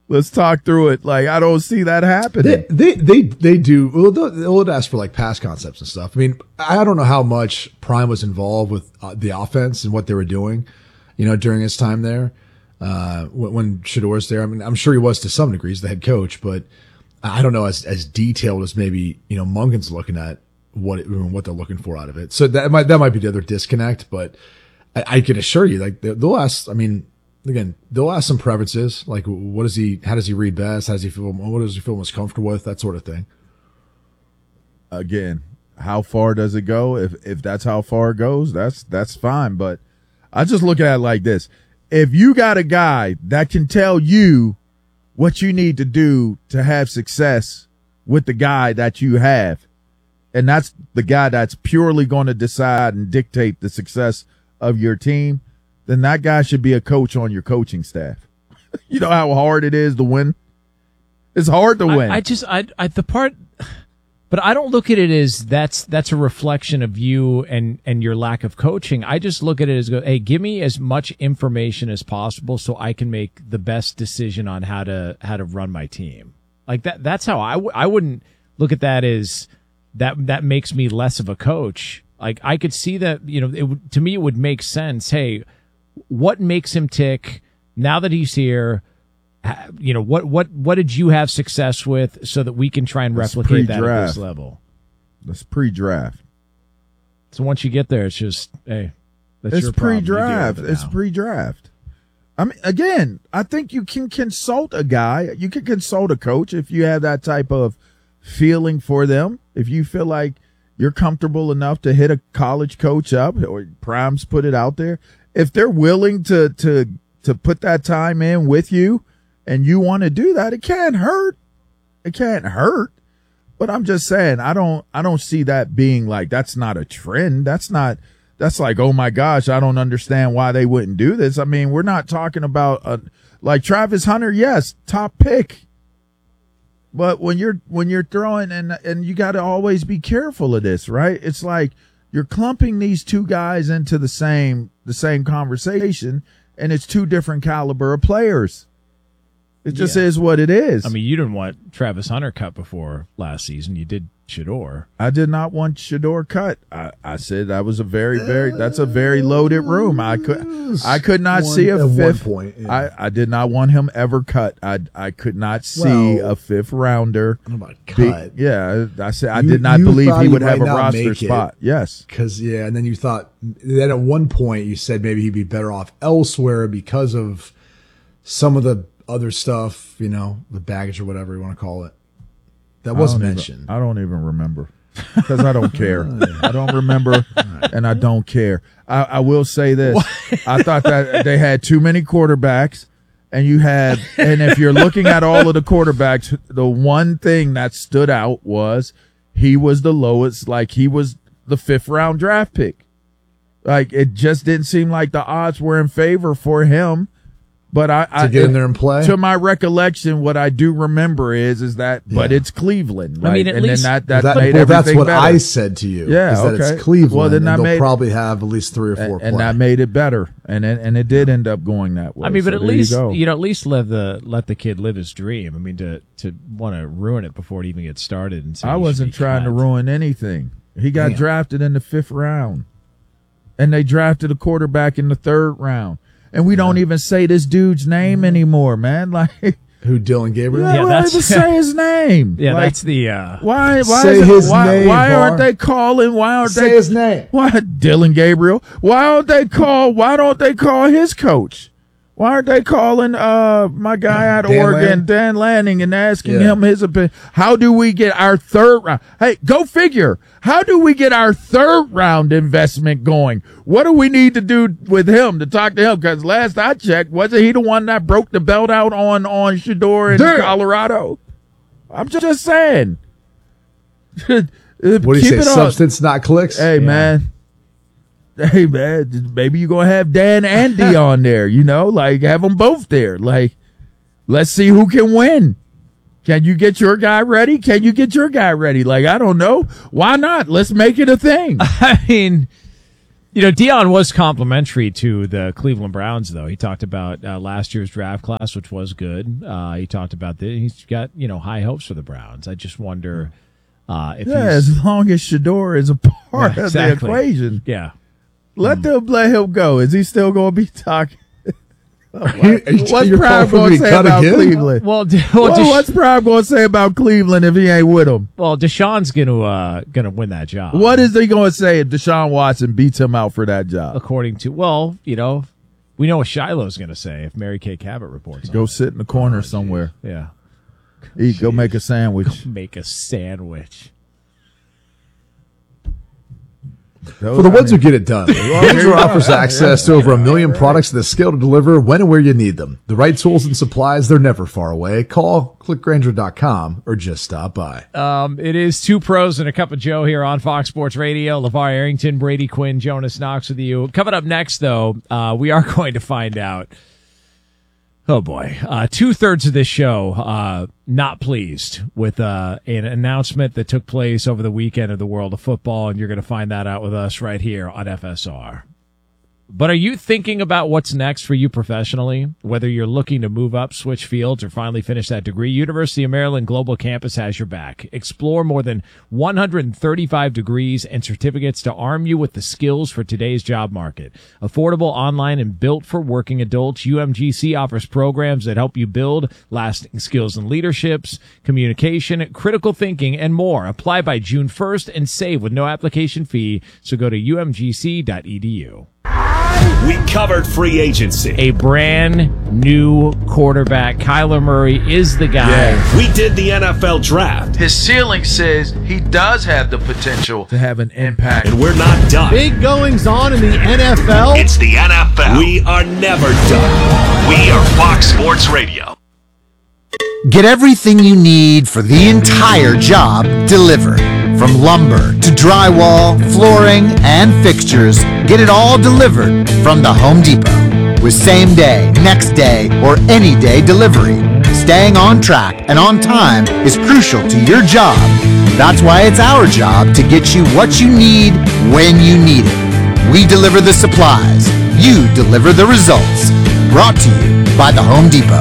Let's talk through it. Like, I don't see that happening. They do. Well, they'll ask for like pass concepts and stuff. I mean, I don't know how much Prime was involved with the offense and what they were doing, during his time there. When Shedor's there, I mean, I'm sure he was to some degree, he's the head coach, but I don't know as detailed as maybe, Munkin's looking at what they're looking for out of it. So that might be the other disconnect, but I can assure you, like, they'll ask, I mean, again, they'll ask some preferences, like how does he read best? How does he feel? What does he feel most comfortable with? That sort of thing. Again, how far does it go? If that's how far it goes, that's fine. But I just look at it like this. If you got a guy that can tell you what you need to do to have success with the guy that you have, and that's the guy that's purely going to decide and dictate the success of your team, then that guy should be a coach on your coaching staff. You know how hard it is to win? It's hard to win. But I don't look at it as that's a reflection of you and your lack of coaching. I just look at it as, hey, give me as much information as possible so I can make the best decision on how to run my team. Like that's how I wouldn't look at that as that makes me less of a coach. Like, I could see that, to me it would make sense. Hey, what makes him tick now that he's here? What did you have success with so that we can try and replicate that at this level? That's pre-draft. So once you get there, it's just, hey, that's it's your problem. pre-draft. It's pre-draft. I mean, again, I think you can consult a guy. You can consult a coach if you have that type of feeling for them. If you feel like you're comfortable enough to hit a college coach up, or Prime's put it out there. If they're willing to put that time in with you and you want to do that, it can't hurt. It can't hurt. But I'm just saying, I don't see that being like, that's not a trend. That's like, oh my gosh, I don't understand why they wouldn't do this. I mean, we're not talking about like Travis Hunter. Yes, top pick. But when you're throwing, and you got to always be careful of this, right? It's like you're clumping these two guys into the same conversation, and it's two different caliber of players. It just is what it is. I mean, you didn't want Travis Hunter cut before last season. You did Shedeur. I did not want Shedeur cut. I said that was that's a very loaded room. I could not see a fifth. At one point, yeah. I did not want him ever cut. I could not see a fifth rounder. I don't know about cut. I said I did not believe he would have a roster spot. Yes. And then you thought, then at one point you said maybe he'd be better off elsewhere because of some of the other stuff, the baggage or whatever you want to call it. That was mentioned. I don't even remember because I don't care. I don't remember, and I don't care. I will say this. I thought that they had too many quarterbacks, and if you're looking at all of the quarterbacks, the one thing that stood out was he was the lowest, like he was the 5th round draft pick. Like, it just didn't seem like the odds were in favor for him. But to get in there and play. To my recollection, what I do remember is that, but it's Cleveland. Right? I mean, at least then that made everything that's what better. I said to you. Yeah, is that okay. It's Cleveland. Well, then and they'll probably have at least 3 or 4 and that made it better, and it did end up going that way. I mean, but so at least at least let the kid live his dream. I mean, to want to ruin it before it even gets started. And I wasn't trying to ruin anything. He got drafted in the 5th round, and they drafted a quarterback in the 3rd round. And we don't even say this dude's name anymore, man. Like, who, Dylan Gabriel? Yeah, we don't even say his name. Yeah, like, that's the why say his name. Why aren't they calling? Why aren't say his name? Why Dylan Gabriel? Why don't they call his coach? Why aren't they calling my guy out of Oregon, Dan Lanning, and asking him his opinion? How do we get our 3rd round? Hey, go figure. How do we get our 3rd round investment going? What do we need to do with him to talk to him? Because last I checked, wasn't he the one that broke the belt out on Shedeur in Colorado? I'm just saying. What do you say? Substance, not clicks? Hey, man. Hey, man, maybe you're going to have Dan and D on there, like have them both there. Like, let's see who can win. Can you get your guy ready? Like, I don't know. Why not? Let's make it a thing. I mean, Deion was complimentary to the Cleveland Browns, though. He talked about last year's draft class, which was good. He talked about he's got high hopes for the Browns. I just wonder if as long as Shador is a part of the equation, let him go. Is he still going to be talking? What's Prime going to say about Cleveland? What's Prime going to say about Cleveland if he ain't with him? Well, Deshaun's gonna win that job. What is he going to say if Deshaun Watson beats him out for that job? According to, we know what Shiloh's going to say if Mary Kay Cabot reports. Go sit in the corner somewhere. Yeah. Go make a sandwich. Make a sandwich. For the ones who get it done, Grainger offers access to over 1 million products that scale to deliver when and where you need them. The right tools and supplies, they're never far away. Call, click Grainger.com, or just stop by. It is Two Pros and a Cup of Joe here on Fox Sports Radio. LeVar Arrington, Brady Quinn, Jonas Knox with you. Coming up next, though, we are going to find out. Oh, boy. 2/3 of this show not pleased with an announcement that took place over the weekend of the world of football, and you're going to find that out with us right here on FSR. But are you thinking about what's next for you professionally? Whether you're looking to move up, switch fields, or finally finish that degree, University of Maryland Global Campus has your back. Explore more than 135 degrees and certificates to arm you with the skills for today's job market. Affordable, online, and built for working adults, UMGC offers programs that help you build lasting skills in leaderships, communication, critical thinking, and more. Apply by June 1st and save with no application fee, so go to umgc.edu. We covered free agency. A brand new quarterback. Kyler Murray is the guy. Yeah. We did the NFL draft. His ceiling says he does have the potential to have an impact. And we're not done. Big goings on in the NFL. It's the NFL. We are never done. We are Fox Sports Radio. Get everything you need for the entire job delivered. From lumber to drywall, flooring, and fixtures, get it all delivered from the Home Depot. With same day, next day, or any day delivery. Staying on track and on time is crucial to your job. That's why it's our job to get you what you need when you need it. We deliver the supplies. You deliver the results. Brought to you by the Home Depot.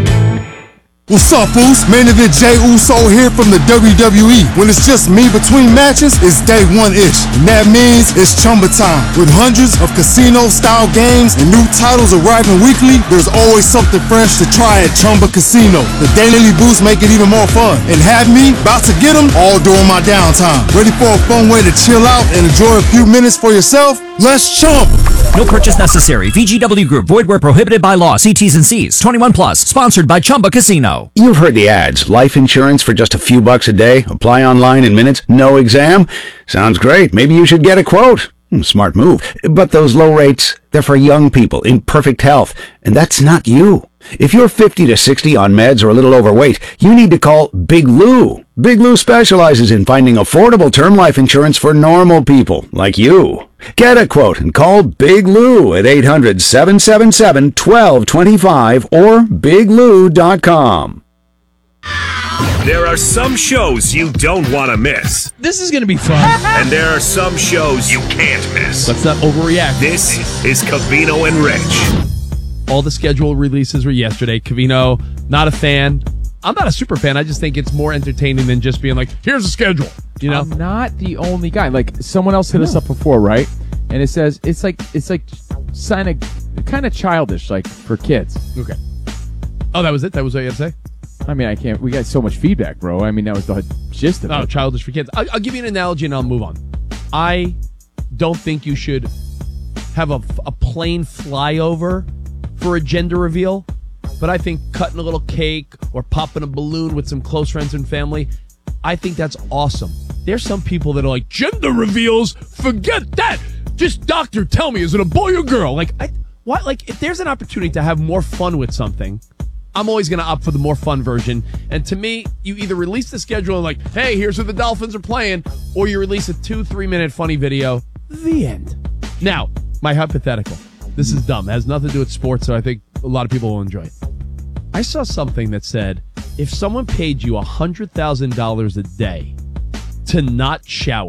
What's up, Boost? Main event Jey Uso here from the WWE. When it's just me between matches, it's day one-ish. And that means it's Chumba time. With hundreds of casino-style games and new titles arriving weekly, there's always something fresh to try at Chumba Casino. The daily boosts make it even more fun. And have me about to get them all during my downtime. Ready for a fun way to chill out and enjoy a few minutes for yourself? Let's chump! No purchase necessary. VGW Group. Void where prohibited by law. See T's and C's. 21 plus. Sponsored by Chumba Casino. You've heard the ads. Life insurance for just a few bucks a day. Apply online in minutes. No exam. Sounds great. Maybe you should get a quote. Smart move. But those low rates, they're for young people in perfect health. And that's not you. If you're 50 to 60 on meds or a little overweight, you need to call Big Lou. Big Lou specializes in finding affordable term life insurance for normal people like you. Get a quote and call Big Lou at 800-777-1225 or biglou.com. There are some shows you don't want to miss. This is going to be fun. And there are some shows you can't miss. Let's not overreact. This is Covino and Rich. All the schedule releases were yesterday. Covino, not a fan. I'm not a super fan. I just think it's more entertaining than just being like, here's the schedule. You know? I'm not the only guy. Like, someone else hit us up before, right? And it says it's like kind of childish, like for kids. Okay. Oh, that was it? That was what you had to say? I mean, I can't. We got so much feedback, bro. I mean, that was the gist of it. Oh, childish for kids. I'll give you an analogy and I'll move on. I don't think you should have a plane flyover for a gender reveal, but I think cutting a little cake or popping a balloon with some close friends and family, I think that's awesome. There's some people that are like, gender reveals, forget that. Just doctor, tell me, is it a boy or girl? Like, if there's an opportunity to have more fun with something, I'm always going to opt for the more fun version. And to me, you either release the schedule and like, hey, here's who the Dolphins are playing, or you release a 2-3 minute funny video. The end. Now, my hypothetical. This is dumb. It has nothing to do with sports, so I think a lot of people will enjoy it. I saw something that said, if someone paid you $100,000 a day to not shower,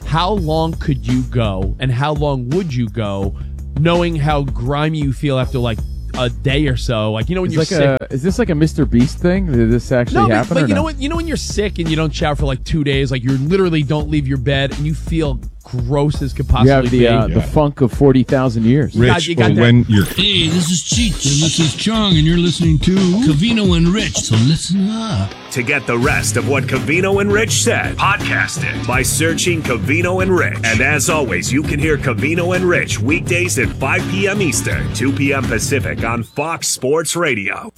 how long could you go and how long would you go knowing how grimy you feel after like a day or so? Like, when you're sick. Is this like a Mr. Beast thing? Did this actually happen? But you know when you're sick and you don't shower for like 2 days, like you literally don't leave your bed and you feel gross as could possibly be. The funk of 40,000 years. Rich, when you're... Hey, this is Cheech, and this is Chong, and you're listening to Covino and Rich, so listen up. To get the rest of what Covino and Rich said, podcast it by searching Covino and Rich. And as always, you can hear Covino and Rich weekdays at 5 p.m. Eastern, 2 p.m. Pacific on Fox Sports Radio.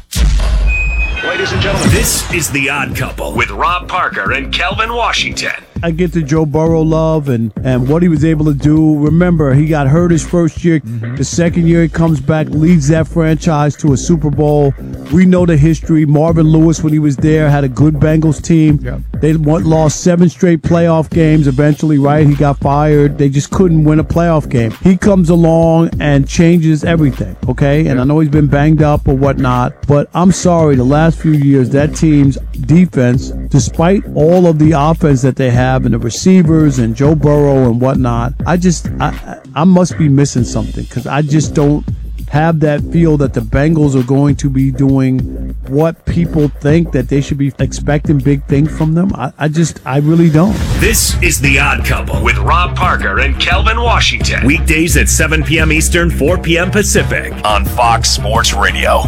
Ladies and gentlemen, this is The Odd Couple with Rob Parker and Kelvin Washington. I get the Joe Burrow love and what he was able to do. Remember, he got hurt his first year. Mm-hmm. The second year he comes back, leads that franchise to a Super Bowl. We know the history. Marvin Lewis, when he was there, had a good Bengals team. Yep. They lost 7 straight playoff games eventually, right? He got fired. They just couldn't win a playoff game. He comes along and changes everything, okay? And I know he's been banged up or whatnot, but I'm sorry, the last few years, that team's defense, despite all of the offense that they have, and the receivers and Joe Burrow and whatnot, I must be missing something because I just don't have that feel that the Bengals are going to be doing what people think that they should be expecting big things from them. I really don't. This is The Odd Couple with Rob Parker and Kelvin Washington. Weekdays at 7 p.m. Eastern, 4 p.m. Pacific on Fox Sports Radio.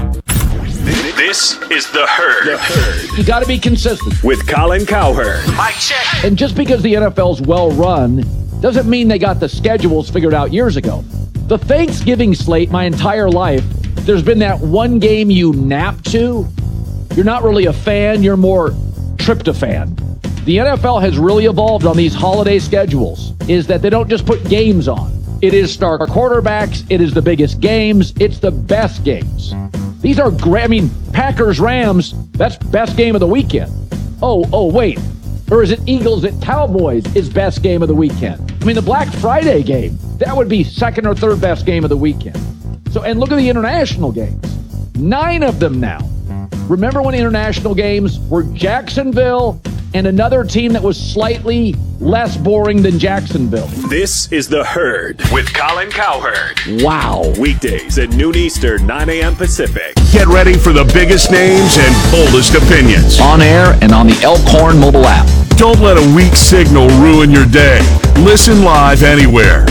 This is The Herd. You got to be consistent. With Colin Cowherd. Mic check. And just because the NFL's well run doesn't mean they got the schedules figured out years ago. The Thanksgiving slate, my entire life, there's been that one game you nap to. You're not really a fan, you're more tryptophan. The NFL has really evolved on these holiday schedules, is that they don't just put games on. It is star quarterbacks, it is the biggest games, it's the best games. These are great. I mean, Packers-Rams, that's best game of the weekend. Oh, wait. Or is it Eagles at Cowboys is best game of the weekend? I mean, the Black Friday game, that would be second or third best game of the weekend. So, and look at the international games. 9 of them now. Remember when international games were Jacksonville and another team that was slightly less boring than Jacksonville? This is The Herd with Colin Cowherd. Wow. Weekdays at noon Eastern, 9 a.m. Pacific. Get ready for the biggest names and boldest opinions. On air and on the Elkhorn mobile app. Don't let a weak signal ruin your day. Listen live anywhere.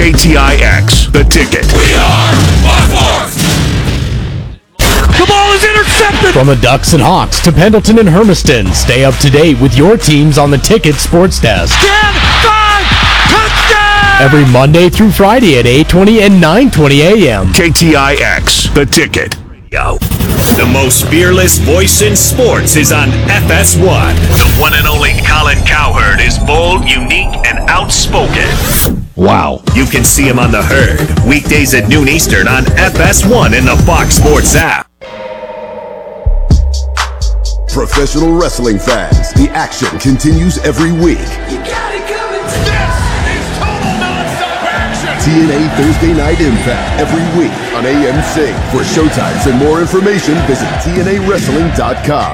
KTIX, The Ticket. We are Fox Sports. The ball is intercepted! From the Ducks and Hawks to Pendleton and Hermiston, stay up to date with your teams on the Ticket Sports Desk. 10, 5, touchdown! Every Monday through Friday at 8:20 and 9:20 a.m. KTIX, The Ticket. Yo. The most fearless voice in sports is on FS1. The one and only Colin Cowherd is bold, unique, and outspoken. Wow. You can see him on The Herd, weekdays at noon Eastern on FS1 in the Fox Sports app. Professional wrestling fans, the action continues every week. You got it coming. This is total non-stop action. TNA Thursday Night Impact every week on AMC. For showtimes and more information, visit TNAWrestling.com.